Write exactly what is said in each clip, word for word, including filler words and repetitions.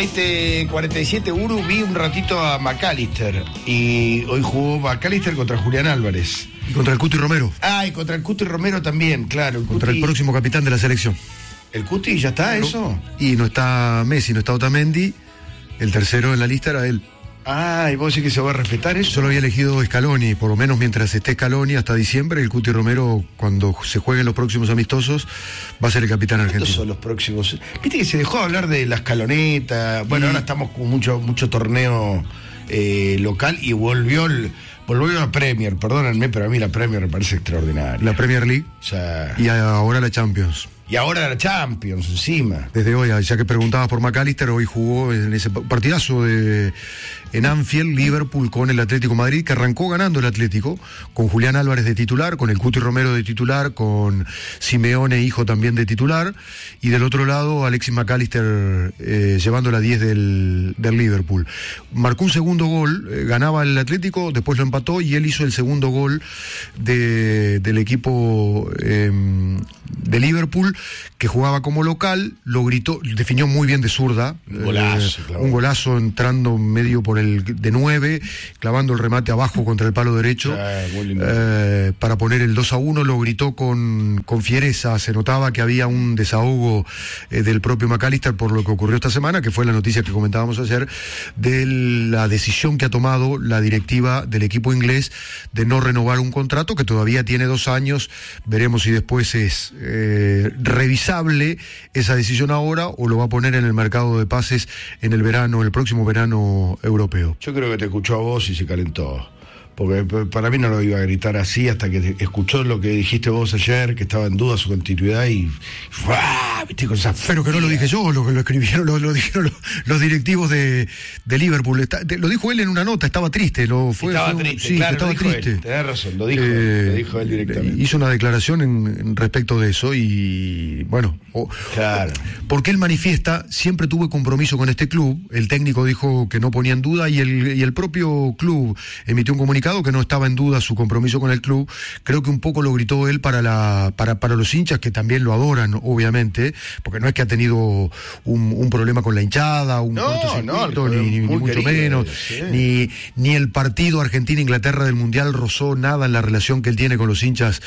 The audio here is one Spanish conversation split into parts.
veinte cuarenta y siete Uru, vi un ratito a McAllister. Y hoy jugó McAllister contra Julián Álvarez. Y contra el Cuti Romero. Ah, y contra el Cuti Romero también, claro. El contra Cuti... el próximo capitán de la selección. ¿El Cuti ya está, eso? Y no está Messi, no está Otamendi. El tercero en la lista era él. Ah, ¿y vos decís que se va a respetar eso? Yo lo había elegido Scaloni, por lo menos mientras esté Scaloni hasta diciembre. El Cuti Romero, cuando se jueguen los próximos amistosos, va a ser el capitán argentino. ¿Cuántos son los próximos? Viste que se dejó de hablar de la escaloneta. Bueno, y... ahora estamos con mucho, mucho torneo eh, local y volvió el... Volvió la Premier, perdónenme, pero a mí la Premier me parece extraordinaria. La Premier League. O sea... Y ahora la Champions. Y ahora la Champions encima. Desde hoy, ya que preguntabas por McAllister, hoy jugó en ese partidazo de en Anfield, Liverpool con el Atlético de Madrid, que arrancó ganando el Atlético, con Julián Álvarez de titular, con el Cuti Romero de titular, con Simeone, hijo también de titular, y del otro lado Alexis McAllister eh, llevando la diez del, del Liverpool. Marcó un segundo gol, eh, ganaba el Atlético, después lo empató y él hizo el segundo gol de, del equipo eh, de Liverpool, que jugaba como local, lo gritó, definió muy bien de zurda, un golazo, eh, claro. un golazo entrando medio por el de nueve, clavando el remate abajo contra el palo derecho, ah, eh, para poner el dos a uno, lo gritó con, con fiereza, se notaba que había un desahogo eh, del propio McAllister por lo que ocurrió esta semana, que fue la noticia que comentábamos ayer, de la decisión que ha tomado la directiva del equipo inglés de no renovar un contrato que todavía tiene dos años, veremos si después es eh, revisable esa decisión ahora o lo va a poner en el mercado de pases en el verano, el próximo verano europeo. Yo creo que te escuchó a vos y se calentó. Porque para mí no lo iba a gritar así hasta que escuchó lo que dijiste vos ayer, que estaba en duda su continuidad y... ¡Fua! ¿Viste? Con esa Pero que no lo dije yo, lo que lo escribieron, lo, lo dijeron los, los directivos de, de Liverpool. Está, de, lo dijo él en una nota, estaba triste. Lo, fue, estaba fue, triste, sí, claro, estaba lo dijo triste. Él, tenés razón, lo dijo, eh, lo dijo él directamente. Hizo una declaración en, en respecto de eso y, bueno... O, claro. Porque él manifiesta, siempre tuve compromiso con este club, el técnico dijo que no ponía en duda y el, y el propio club emitió un comunicado que no estaba en duda su compromiso con el club. Creo que un poco lo gritó él para la para, para los hinchas que también lo adoran, obviamente, porque no es que ha tenido un, un problema con la hinchada, un no, cortocircuito, no, ni, ni, ni mucho querido, menos, sí. ni, ni el partido Argentina-Inglaterra del Mundial rozó nada en la relación que él tiene con los hinchas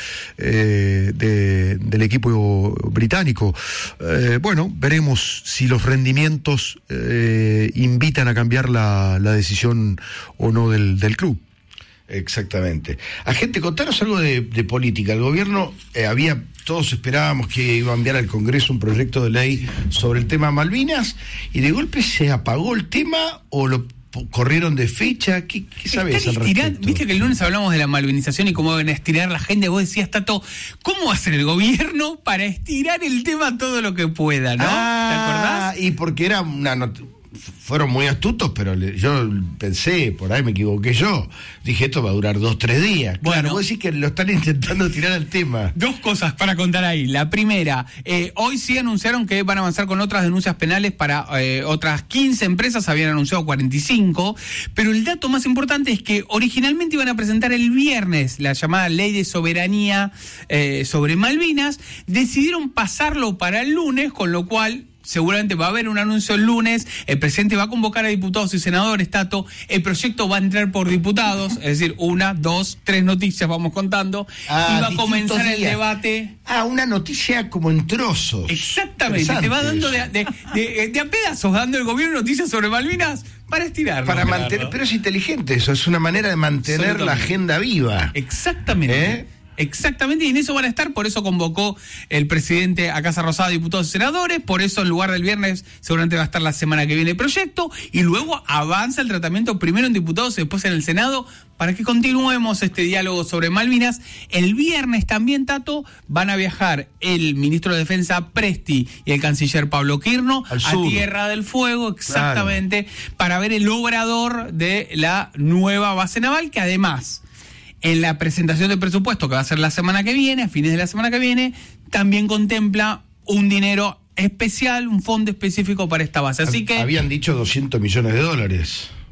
eh, de, del equipo británico. Eh, bueno, veremos si los rendimientos eh, invitan a cambiar la, la decisión o no del, del club. Exactamente. Agente, contanos algo de, de política. El gobierno eh, había, todos esperábamos que iba a enviar al Congreso un proyecto de ley sobre el tema Malvinas y de golpe se apagó el tema o lo corrieron de fecha. ¿Qué, qué sabes al respecto? Viste que el lunes hablamos de la malvinización y cómo van a estirar la agenda. Vos decías, Tato, ¿cómo va a hacer el gobierno para estirar el tema todo lo que pueda, no? Ah, ¿te acordás? Y porque era una not- fueron muy astutos, pero le, yo pensé, por ahí me equivoqué yo, dije esto va a durar dos, tres días. Bueno, claro, vos decís que lo están intentando tirar al tema. Dos cosas para contar ahí. La primera, eh, hoy sí anunciaron que van a avanzar con otras denuncias penales para eh, otras quince empresas, habían anunciado cuarenta y cinco, pero el dato más importante es que originalmente iban a presentar el viernes la llamada Ley de Soberanía eh, sobre Malvinas, decidieron pasarlo para el lunes, con lo cual seguramente va a haber un anuncio el lunes, el presidente va a convocar a diputados y senadores, Tato, el proyecto va a entrar por diputados, es decir, una, dos, tres noticias vamos contando, ah, y va a comenzar días. el debate. Ah, una noticia como en trozos. Exactamente, te va dando de, de, de, de a pedazos, dando el gobierno noticias sobre Malvinas para estirar. Para mantener, pero es inteligente eso, es una manera de mantener la agenda viva. Exactamente. ¿Eh? Exactamente, y en eso van a estar, por eso convocó el presidente a Casa Rosada, diputados y senadores, por eso en lugar del viernes seguramente va a estar la semana que viene el proyecto, y luego avanza el tratamiento primero en diputados y después en el Senado, para que continuemos este diálogo sobre Malvinas. El viernes también, Tato, van a viajar el ministro de Defensa Presti y el canciller Pablo Quirno a Tierra del Fuego, exactamente, claro, para ver el obrador de la nueva base naval, que además, en la presentación del presupuesto que va a ser la semana que viene, a fines de la semana que viene, también contempla un dinero especial, un fondo específico para esta base. Así que habían dicho doscientos millones de dólares.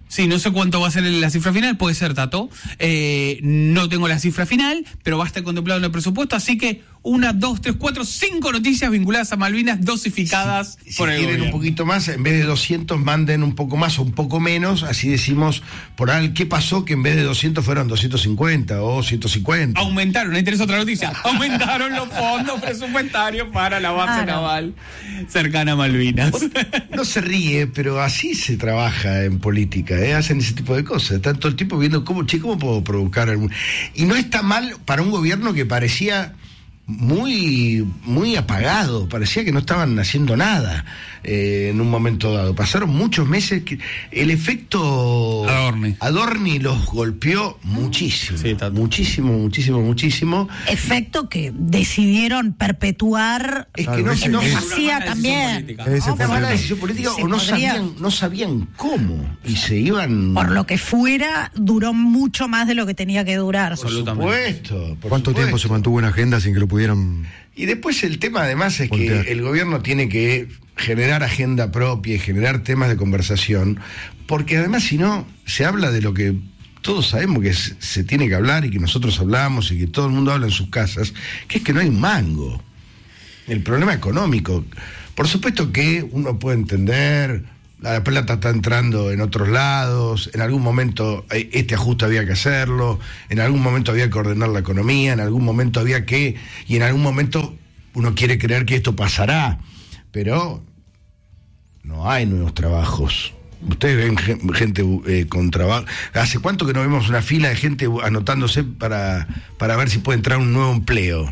Sí, no sé cuánto va a ser la cifra final, puede ser, Tato. Eh, no tengo la cifra final, pero va a estar contemplado en el presupuesto, así que una, dos, tres, cuatro, cinco noticias vinculadas a Malvinas dosificadas si, por si el quieren gobierno. Un poquito más, en vez de doscientos manden un poco más o un poco menos, así decimos por ahí, ¿qué pasó? Que en vez de doscientos fueron doscientos cincuenta o ciento cincuenta. Aumentaron, ahí tenés otra noticia, aumentaron los fondos presupuestarios para la base Claro. naval cercana a Malvinas. No se ríe, pero así se trabaja en política, ¿eh? Hacen ese tipo de cosas. Están todo el tiempo viendo cómo, che, cómo puedo provocar algún... Y no está mal para un gobierno que parecía muy, muy apagado, parecía que no estaban haciendo nada eh, en un momento dado. Pasaron muchos meses que el efecto Adorni. Adorni los golpeó muchísimo, Sí, Tato. muchísimo, muchísimo, muchísimo. Efecto que decidieron perpetuar. Es Claro, que no, ese- no, ese- no hacía Una también. decisión política. Ese fue una el mala tema. decisión política Se o no podría- sabían, no sabían cómo y se iban. Por lo que fuera, duró mucho más de lo que tenía que durar. Por Absolutamente. supuesto. por ¿Cuánto supuesto. tiempo se mantuvo en agenda sin que lo pudieran? Y después el tema además es Voltear. que el gobierno tiene que generar agenda propia y generar temas de conversación, porque además si no, se habla de lo que todos sabemos que se, se tiene que hablar y que nosotros hablamos y que todo el mundo habla en sus casas, que es que no hay un mango. El problema económico. Por supuesto que uno puede entender, la plata está entrando en otros lados, en algún momento eh, este ajuste había que hacerlo, en algún momento había que ordenar la economía, en algún momento había que, y en algún momento uno quiere creer que esto pasará, pero no hay nuevos trabajos. Ustedes ven gen- gente eh, con trabajo. ¿Hace cuánto que no vemos una fila de gente anotándose para, para ver si puede entrar un nuevo empleo?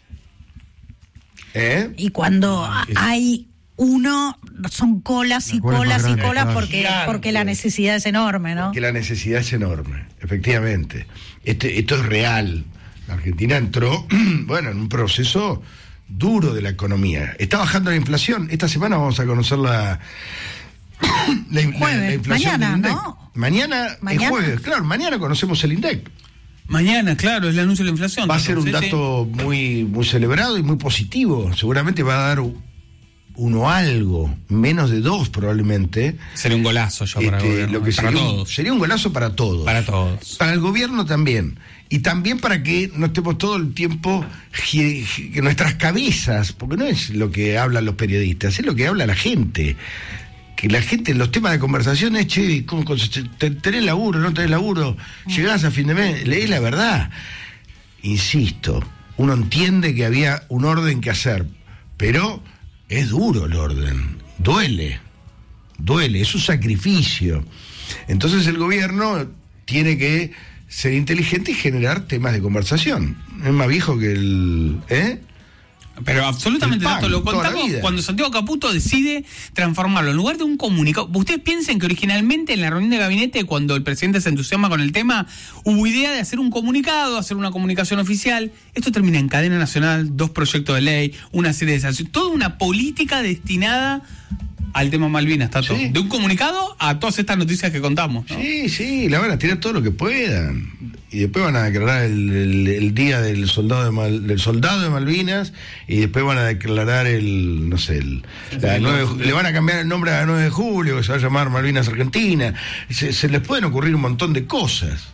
¿Eh? Y cuando hay uno, son colas y La cola es colas más y grande, colas claro. porque, Gigante. porque la necesidad es enorme, ¿no? Que la necesidad es enorme, efectivamente. Este, esto es real. La Argentina entró, bueno, en un proceso duro de la economía. Está bajando la inflación. Esta semana vamos a conocer la, la, in- la- Jueves, la inflación mañana, del INDEC. ¿no? Mañana, Mañana. es jueves, claro, mañana conocemos el INDEC. Mañana, claro, es el anuncio de la inflación. Va a Tato. ser un Sí, sí. dato muy, muy celebrado y muy positivo. Seguramente va a dar u- uno algo, menos de dos probablemente. Sería un golazo yo para el Este, gobierno, lo que para sería, un, todos. sería un golazo para todos. Para todos. Para el gobierno también. Y también para que no estemos todo el tiempo gi- gi- que nuestras cabezas, porque no es lo que hablan los periodistas, es lo que habla la gente. Que la gente, los temas de conversación es, che, ¿cómo, cómo- te- ¿tenés laburo, no tenés laburo? Llegás a fin de mes, leés la verdad. Insisto, uno entiende que había un orden que hacer, pero es duro el orden, duele, duele, es un sacrificio. Entonces el gobierno tiene que ser inteligente y generar temas de conversación. Es más viejo que el... ¿eh? Pero absolutamente, El pan, Tato, lo toda la contamos vida. cuando Santiago Caputo decide transformarlo en lugar de un comunicado. Ustedes piensen que originalmente en la reunión de gabinete, cuando el presidente se entusiasma con el tema, hubo idea de hacer un comunicado, hacer una comunicación oficial. Esto termina en cadena nacional, dos proyectos de ley, una serie de sanciones, toda una política destinada al tema Malvinas, Tato. Sí. De un comunicado a todas estas noticias que contamos, ¿no? Sí, sí, la van a tirar todo lo que puedan. Y después van a declarar el, el- el día del soldado de Mal- del soldado de Malvinas, y después van a declarar el, no sé, el, la nueve de ju- le van a cambiar el nombre a la nueve de julio, que se va a llamar Malvinas Argentina. Se, se les pueden ocurrir un montón de cosas.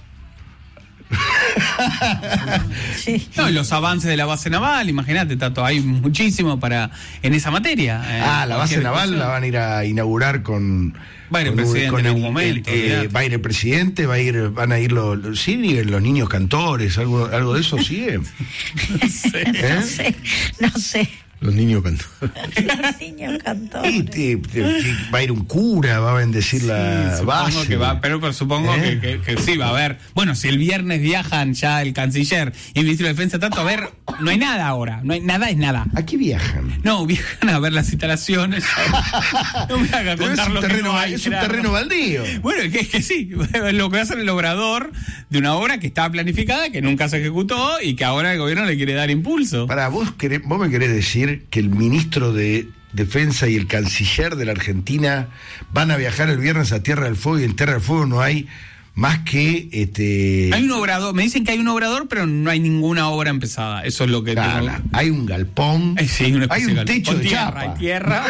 Sí. No, y los avances de la base naval, imagínate, Tato, hay muchísimo para en esa materia. eh, Ah, la base cualquier naval discusión. la van a ir a inaugurar con... Va a ir el con un- presidente con en algún el- momento, el, eh, olvidate. va a ir el presidente, va a ir, van a ir los, los, sí, los niños cantores, algo, algo de eso sigue. No ¿Eh? sé, no sé. Los niños cantan. Los niños cantores. Y te- te- te- va a ir un cura, va a bendecir la Supongo base. que va, pero, pero supongo ¿Eh? que, que- que sí, va a haber. Bueno, si el viernes viajan ya el canciller y el ministro de Defensa, tanto, a ver, no hay nada ahora, no hay nada, es nada. ¿A qué viajan? No, viajan a ver las instalaciones. No me haga Pero es contar un lo que terreno, no hay, es un Gerardo. terreno baldío. Bueno, es que, es que sí, lo que va a hacer el obrador de una obra que estaba planificada, que nunca se ejecutó y que ahora el gobierno le quiere dar impulso. Para vos, querés- vos me querés decir que el ministro de Defensa y el canciller de la Argentina van a viajar el viernes a Tierra del Fuego, y en Tierra del Fuego no hay más que este Hay un obrador, me dicen que hay un obrador, pero no hay ninguna obra empezada. Eso es lo que Claro, tengo. hay un galpón, Eh, sí, una hay especie un de galpón. techo Con de tierra, chapa. hay tierra.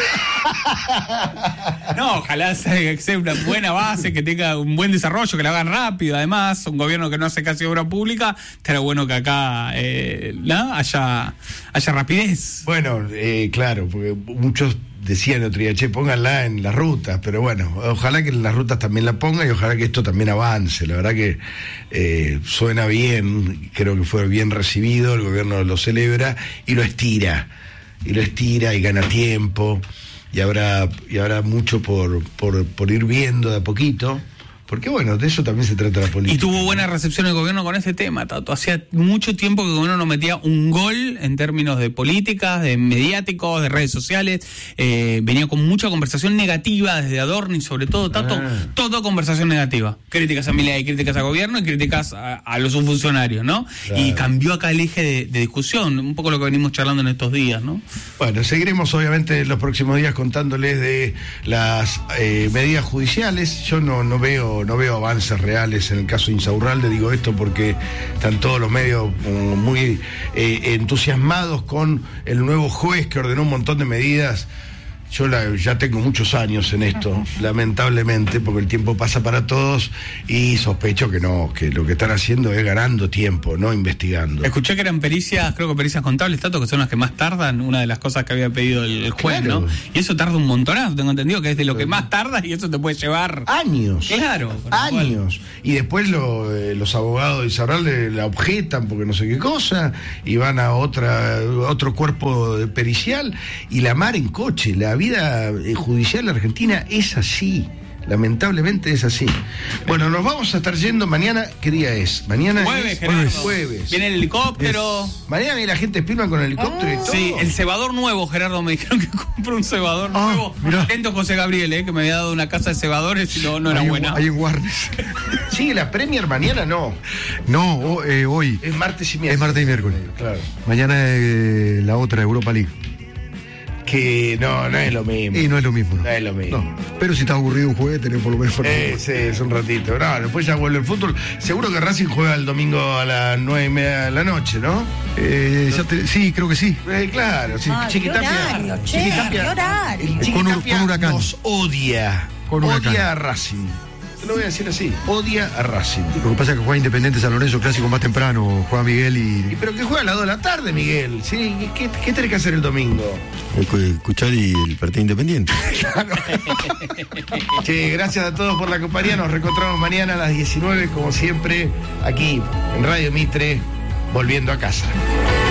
No, ojalá sea, sea una buena base, que tenga un buen desarrollo, que la hagan rápido. Además, un gobierno que no hace casi obra pública, estaría bueno que acá eh, ¿no? haya, haya rapidez. Bueno, eh, claro, porque muchos decían el otro día, che, pónganla en las rutas, pero bueno, ojalá que en las rutas también la pongan y ojalá que esto también avance. La verdad que eh, suena bien, creo que fue bien recibido, el gobierno lo celebra y lo estira, y lo estira y gana tiempo, y habrá, y habrá mucho por, por, por ir viendo de a poquito. Porque bueno, de eso también se trata la política. Y tuvo buena recepción el gobierno con ese tema, Tato. Hacía mucho tiempo que el gobierno no metía un gol en términos de políticas, de mediáticos, de redes sociales. Eh, venía con mucha conversación negativa desde Adorni, sobre todo, Tato. Ah. Toda conversación negativa. Críticas a Milei, críticas al gobierno y críticas a, a los subfuncionarios, ¿no? Claro. Y cambió acá el eje de, de discusión, un poco lo que venimos charlando en estos días, ¿no? Bueno, seguiremos obviamente en los próximos días contándoles de las eh, medidas judiciales. Yo no, no veo no veo avances reales en el caso de Insaurralde, digo esto porque están todos los medios como muy eh, entusiasmados con el nuevo juez que ordenó un montón de medidas. Yo la, ya tengo muchos años en esto, lamentablemente, porque el tiempo pasa para todos y sospecho que no, que lo que están haciendo es ganando tiempo, no investigando. Escuché que eran pericias, creo que pericias contables, Tato, que son las que más tardan, una de las cosas que había pedido el, el juez, Claro. ¿no? Y eso tarda un montonazo, tengo entendido que es de lo que más tarda y eso te puede llevar... Años. Claro, con lo Años. Y después lo, eh, los abogados de Insaurralde la objetan porque no sé qué cosa, y van a otra otro cuerpo pericial, y la mar en coche. La vida eh, judicial argentina es así. Lamentablemente es así. Bueno, nos vamos a estar yendo mañana. ¿Qué día es? Mañana Jueves, es Gerardo. jueves. Viene el helicóptero. Mañana viene la gente Spielman con el helicóptero y todo. Sí, el cebador nuevo, Gerardo, me dijeron que compró un cebador Ah, nuevo. mirá. Atento José Gabriel, eh, que me había dado una casa de cebadores y no, no era Ahí en- buena. Ahí en Warnes. Sí, la Premier mañana no. No, o- eh, hoy. Es martes y miércoles. Es martes y miércoles. Claro. Mañana eh, la otra, Europa League. Que no, no es lo mismo. Y no es lo mismo. No, No es lo mismo. No. Pero si estás aburrido un jueves, tenés por lo menos Eh, sí, es un ratito. No, después ya vuelve el fútbol. Seguro que Racing juega el domingo a las nueve y media de la noche, ¿no? Eh, ya te- sí, creo que sí. Eh, claro, sí. Ay, Chiquitapia. qué horario, che, Chiquitapia- qué horario. el Con Chiquitapia Hur- con Huracán. nos odia. Con Huracán. Odia a Racing. Te lo voy a decir así. Odia a Racing. Lo que pasa es que juega Independiente San Lorenzo, clásico más temprano. Juega Miguel Y y. pero que juega a las dos de la tarde, Miguel. ¿Sí? ¿Qué, qué tenés que hacer el domingo? Escu- Escuchar y el partido independiente. Che, gracias a todos por la compañía. Nos reencontramos mañana a las diecinueve, como siempre, aquí en Radio Mitre, volviendo a casa.